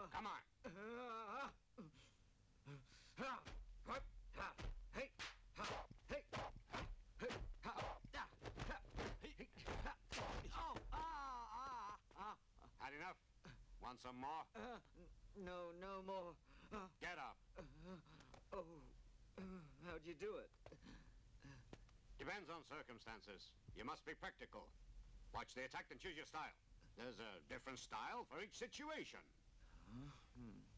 Come on. Had enough? Want some more? No, no more. Get up. How'd you do it? Depends on circumstances. You must be practical. Watch the attack and choose your style. There's a different style for each situation. Huh?